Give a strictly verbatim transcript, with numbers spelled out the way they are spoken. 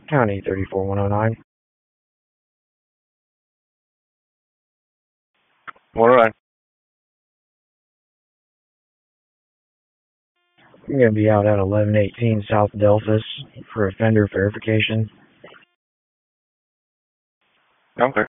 County thirty-four one oh nine. one oh nine. I'm going to be out at eleven eighteen South Delphus for offender verification. Okay.